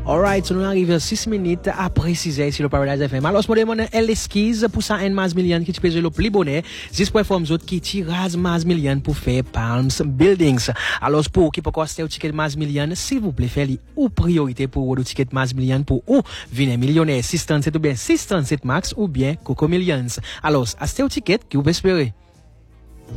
Alright, so nous arrivons 6 minutes après 6 heures sur le Paradise FM. Alors, je me demande l'esquisse pour ça, un mas million qui te pèse le plus bonnet. 10 plateformes autres qui tirent mas million pour faire Palms Buildings. Alors, pour qui peut coster au ticket mas million, s'il vous plaît, faites ou priorité pour le ticket mas million pour ou venir millionnaire 637 ou bien 637 max ou bien Coco Millions. Alors, achetez au ticket qui vous espérez.